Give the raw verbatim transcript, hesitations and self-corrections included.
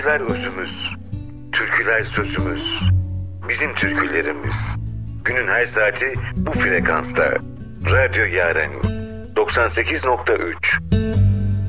Şarkılar özümüz, türküler sözümüz, bizim türkülerimiz. Günün her saati bu frekansta. Radyo Yaren doksan sekiz nokta üç.